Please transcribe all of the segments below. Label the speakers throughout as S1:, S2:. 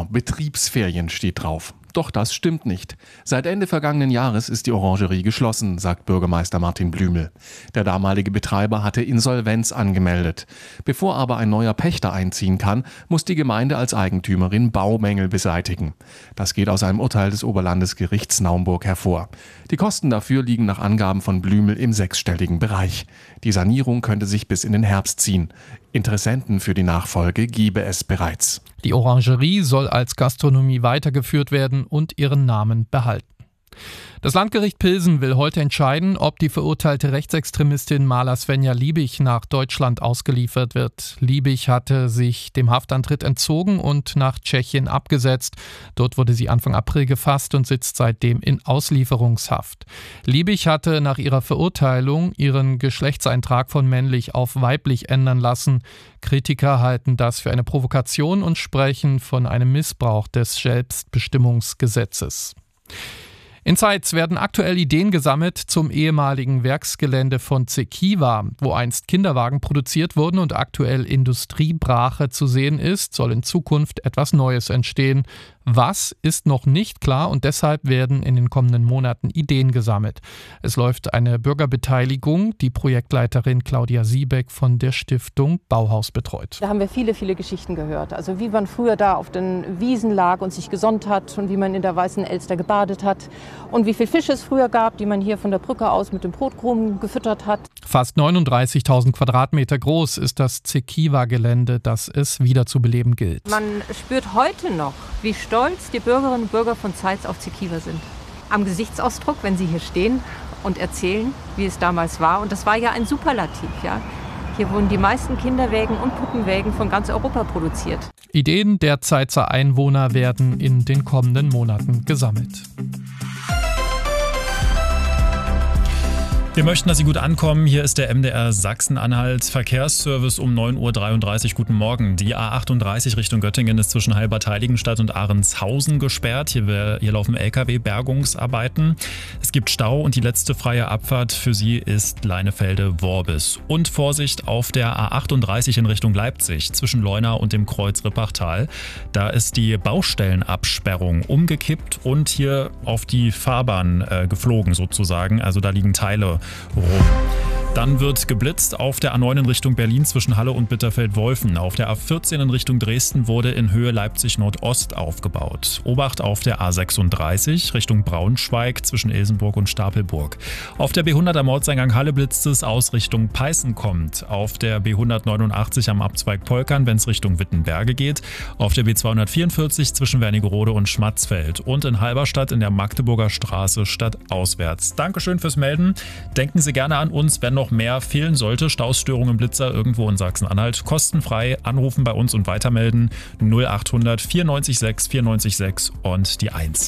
S1: Genau, Betriebsferien steht drauf. Doch das stimmt nicht. Seit Ende vergangenen Jahres ist die Orangerie geschlossen, sagt Bürgermeister Martin Blümel. Der damalige Betreiber hatte Insolvenz angemeldet. Bevor aber ein neuer Pächter einziehen kann, muss die Gemeinde als Eigentümerin Baumängel beseitigen. Das geht aus einem Urteil des Oberlandesgerichts Naumburg hervor. Die Kosten dafür liegen nach Angaben von Blümel im sechsstelligen Bereich. Die Sanierung könnte sich bis in den Herbst ziehen. Interessenten für die Nachfolge gebe es bereits.
S2: Die Orangerie soll als Gastronomie weitergeführt werden und ihren Namen behalten. Das Landgericht Pilsen will heute entscheiden, ob die verurteilte Rechtsextremistin Maler Svenja Liebig nach Deutschland ausgeliefert wird. Liebig hatte sich dem Haftantritt entzogen und nach Tschechien abgesetzt. Dort wurde sie Anfang April gefasst und sitzt seitdem in Auslieferungshaft. Liebig hatte nach ihrer Verurteilung ihren Geschlechtseintrag von männlich auf weiblich ändern lassen. Kritiker halten das für eine Provokation und sprechen von einem Missbrauch des Selbstbestimmungsgesetzes. In Zeitz werden aktuell Ideen gesammelt zum ehemaligen Werksgelände von Zekiwa, wo einst Kinderwagen produziert wurden und aktuell Industriebrache zu sehen ist, soll in Zukunft etwas Neues entstehen. Was ist noch nicht klar und deshalb werden in den kommenden Monaten Ideen gesammelt. Es läuft eine Bürgerbeteiligung, die Projektleiterin Claudia Siebeck von der Stiftung Bauhaus betreut.
S3: Da haben wir viele, viele Geschichten gehört. Also wie man früher da auf den Wiesen lag und sich gesonnt hat und wie man in der Weißen Elster gebadet hat und wie viel Fische es früher gab, die man hier von der Brücke aus mit dem Brotkrumen gefüttert hat.
S2: Fast 39.000 Quadratmeter groß ist das Zekiwa-Gelände, das es wieder zu beleben gilt.
S3: Man spürt heute noch, wie stolz die Bürgerinnen und Bürger von Zeitz auf Zekiwa sind. Am Gesichtsausdruck, wenn sie hier stehen und erzählen, wie es damals war. Und das war ja ein Superlativ, ja. Hier wurden die meisten Kinderwägen und Puppenwägen von ganz Europa produziert.
S2: Ideen der Zeitzer Einwohner werden in den kommenden Monaten gesammelt.
S4: Wir möchten, dass Sie gut ankommen. Hier ist der MDR Sachsen-Anhalt Verkehrsservice um 9.33 Uhr. Guten Morgen. Die A38 Richtung Göttingen ist zwischen Halbertheiligenstadt und Ahrenshausen gesperrt. Hier laufen Lkw-Bergungsarbeiten. Es gibt Stau und die letzte freie Abfahrt für Sie ist Leinefelde-Worbis. Und Vorsicht auf der A38 in Richtung Leipzig zwischen Leuna und dem Kreuz Rippachtal. Da ist die Baustellenabsperrung umgekippt und hier auf die Fahrbahn geflogen sozusagen. Also da liegen Teile rum. Dann wird geblitzt auf der A9 in Richtung Berlin zwischen Halle und Bitterfeld-Wolfen. Auf der A14 in Richtung Dresden wurde in Höhe Leipzig-Nordost aufgebaut. Obacht auf der A36 Richtung Braunschweig zwischen Ilsenburg und Stapelburg. Auf der B100 am Ortseingang Halle blitzt es aus Richtung Peißen kommt. Auf der B189 am Abzweig Polkern, wenn es Richtung Wittenberge geht. Auf der B244 zwischen Wernigerode und Schmatzfeld. Und in Halberstadt in der Magdeburger Straße stadtauswärts. Dankeschön fürs Melden. Denken Sie gerne an uns, wenn noch mehr fehlen sollte. Stausstörungen, Blitzer irgendwo in Sachsen-Anhalt. Kostenfrei anrufen bei uns und weitermelden. 0800 94 94 und die 1.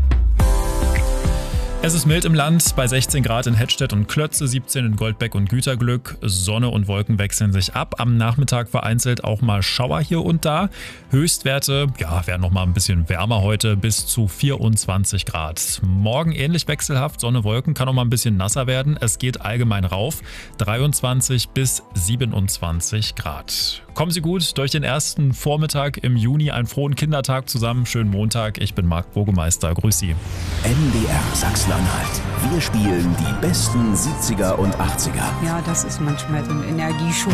S4: Es ist mild im Land, bei 16 Grad in Hettstedt und Klötze, 17 in Goldbeck und Güterglück. Sonne und Wolken wechseln sich ab. Am Nachmittag vereinzelt auch mal Schauer hier und da. Höchstwerte, werden noch mal ein bisschen wärmer heute, bis zu 24 Grad. Morgen ähnlich wechselhaft, Sonne, Wolken, kann noch mal ein bisschen nasser werden. Es geht allgemein rauf, 23 bis 27 Grad. Kommen Sie gut durch den ersten Vormittag im Juni. Einen frohen Kindertag zusammen. Schönen Montag. Ich bin Marc Burgemeister. Grüß Sie.
S5: MDR Sachsen-Anhalt. Wir spielen die besten 70er und 80er.
S6: Ja, das ist manchmal so ein Energieschub.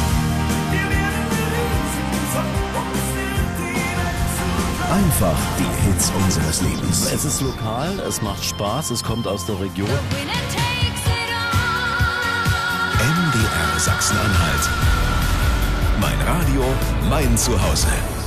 S5: Einfach die Hits unseres Lebens.
S7: Es ist lokal, es macht Spaß, es kommt aus der Region.
S5: MDR Sachsen-Anhalt. Mein Radio, mein Zuhause.